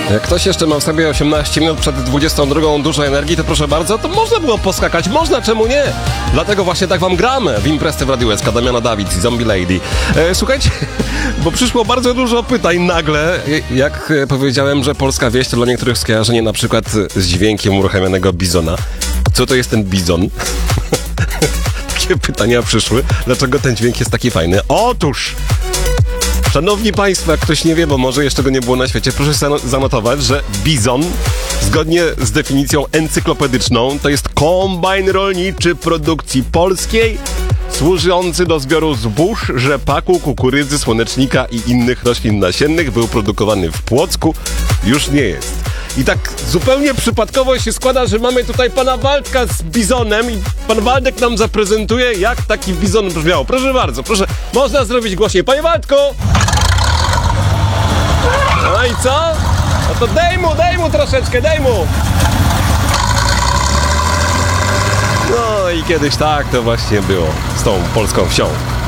Jak ktoś jeszcze ma w sobie 18 minut przed 22 dużo energii, to proszę bardzo, to można było poskakać, można, czemu nie? Dlatego właśnie tak wam gramy w imprezę w Radiu SK, Damiana Dawid i Zombie Lady. Słuchajcie, bo przyszło bardzo dużo pytań nagle, jak powiedziałem, że polska wieś to dla niektórych skojarzenie na przykład z dźwiękiem uruchamianego bizona. Co to jest ten bizon? Takie pytania przyszły. Dlaczego ten dźwięk jest taki fajny? Otóż, szanowni państwo, jak ktoś nie wie, bo może jeszcze go nie było na świecie, proszę zanotować, że bizon, zgodnie z definicją encyklopedyczną, to jest kombajn rolniczy produkcji polskiej, służący do zbioru zbóż, rzepaku, kukurydzy, słonecznika i innych roślin nasiennych. Był produkowany w Płocku, już nie jest. I tak zupełnie przypadkowo się składa, że mamy tutaj pana Waldka z bizonem i pan Waldek nam zaprezentuje, jak taki bizon brzmiał. Proszę bardzo, proszę, można zrobić głośniej. Panie Waldku! No i co? No to daj mu troszeczkę, daj mu! No i kiedyś tak to właśnie było z tą polską wsią.